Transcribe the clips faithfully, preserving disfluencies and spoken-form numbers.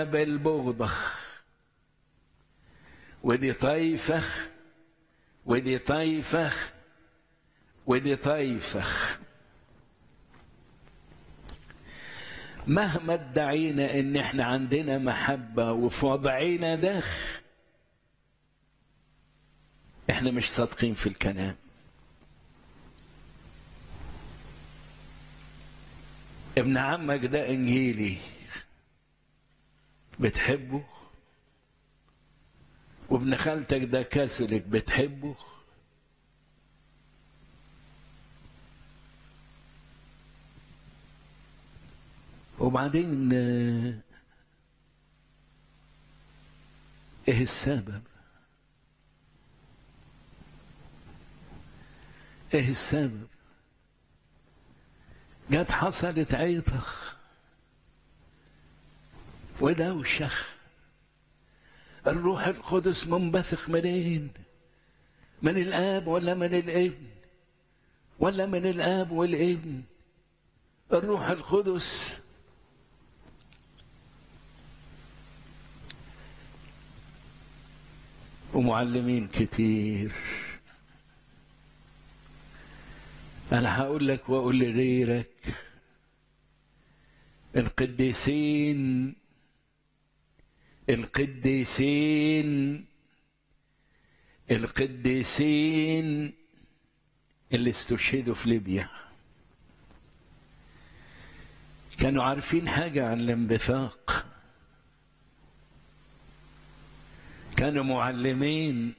بالبغضة، ودي طايفة ودي طايفة ودي طايفة. مهما ادعينا ان احنا عندنا محبة وفي وضعنا ده، احنا مش صادقين في الكلام. ابن عمك ده انجيلي بتحبه، وابن خالتك ده كاثوليك بتحبه، وبعدين ايه السبب؟ ايه السبب؟ جت حصلت عيطخ ودوشة، الروح القدس منبثق منين؟ من الآب ولا من الابن؟ ولا من الآب والابن؟ الروح القدس. ومعلمين كتير. أنا هقول لك وأقول لغيرك، القديسين القديسين القديسين اللي استشهدوا في ليبيا كانوا عارفين حاجة عن الانبثاق، كانوا معلمين.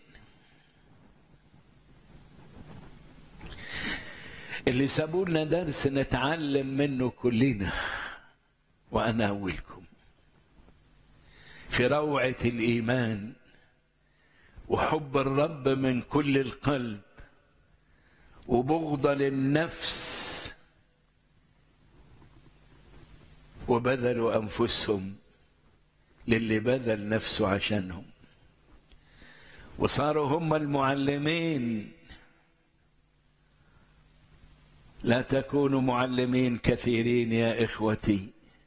اللي سابوا لنا درس نتعلم منه كلنا، وأنا أولكم، في روعة الإيمان وحب الرب من كل القلب وبغضة للنفس، وبذلوا أنفسهم للي بذل نفسه عشانهم، وصاروا هم المعلمين. لا تكونوا معلمين كثيرين يا إخوتي،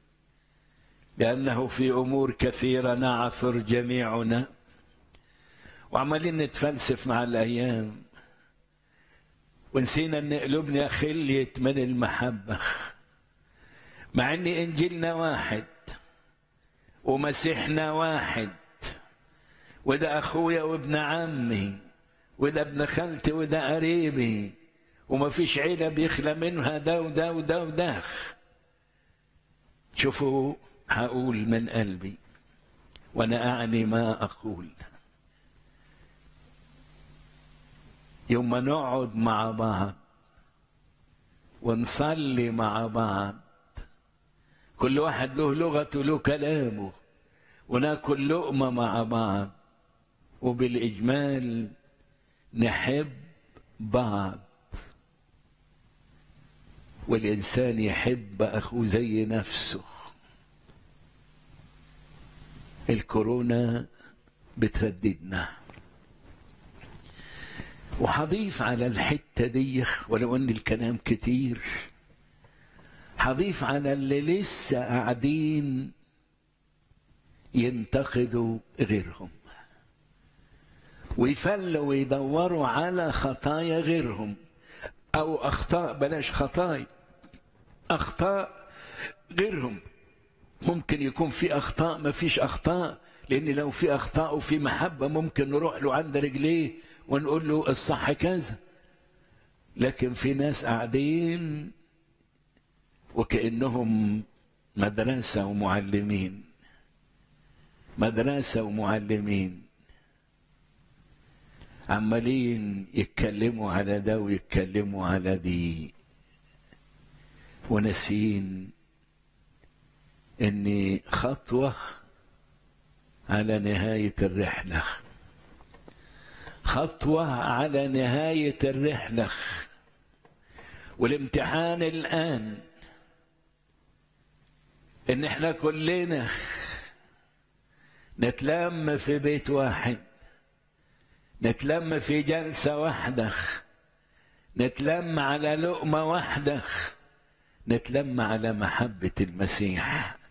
لأنه في أمور كثيرة نعثر جميعنا، وعمالين نتفلسف مع الأيام، ونسينا أن قلوبنا خليت من المحبة، مع أن إنجيلنا واحد ومسيحنا واحد، وده أخويا وابن عمي، وده ابن خالتي وده قريبي، وما فيش عيلة بيخلى منها ده وده وده وده. شوفوا، هقول من قلبي وأنا أعني ما أقول. يوم ما نقعد مع بعض ونصلي مع بعض، كل واحد له لغته له كلامه، وناكل لقمة مع بعض، وبالإجمال نحب بعض، والإنسان يحب أخوه زي نفسه. الكورونا بتهددنا، وحضيف على الحتة دي ولو أن الكلام كتير، حضيف على اللي لسه قاعدين ينتقدوا غيرهم ويفلوا ويدوروا على خطايا غيرهم، أو أخطاء، بلاش خطايا، أخطاء غيرهم. ممكن يكون في أخطاء، ما فيش أخطاء، لأن لو في أخطاء وفي محبة ممكن نروح له عند رجليه ونقول له الصح كذا. لكن في ناس قاعدين وكأنهم مدرسة ومعلمين، مدرسة ومعلمين، عمالين يتكلموا على ده ويتكلموا على دي، وناسين إني خطوة على نهاية الرحلة، خطوة على نهاية الرحلة. والامتحان الآن إن إحنا كلنا نتلم في بيت واحد، نتلم في جلسة واحدة، نتلم على لقمة واحدة، نتلم على محبة المسيح.